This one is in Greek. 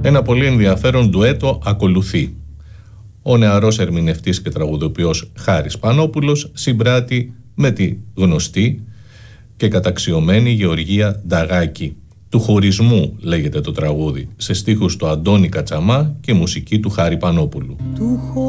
Ένα πολύ ενδιαφέρον ντουέτο ακολουθεί. Ο νεαρός ερμηνευτής και τραγουδοποιός Χάρης Πανόπουλος συμπράττει με τη γνωστή και καταξιωμένη Γεωργία Νταγάκη. Του χωρισμού λέγεται το τραγούδι, σε στίχους του Αντώνη Κατσαμά και μουσική του Χάρη Πανόπουλου.